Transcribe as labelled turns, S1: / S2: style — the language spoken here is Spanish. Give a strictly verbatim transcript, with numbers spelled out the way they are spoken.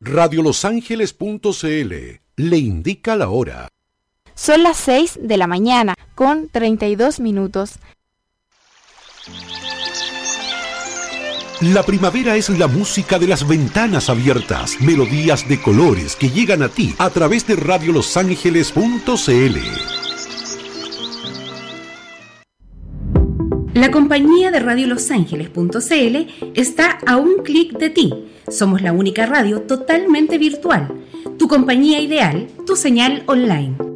S1: radio los ángeles punto c l le indica la hora.
S2: Son las seis de la mañana con treinta y dos minutos.
S1: La primavera es la música de las ventanas abiertas, melodías de colores que llegan a ti a través de radio los ángeles punto c l.
S3: La compañía de radio los ángeles punto c l está a un clic de ti. Somos la única radio totalmente virtual. Tu compañía ideal, tu señal online.